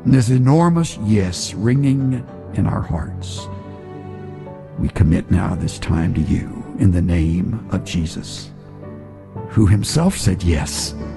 And this enormous yes ringing in our hearts, we commit now this time to you in the name of Jesus, who himself said yes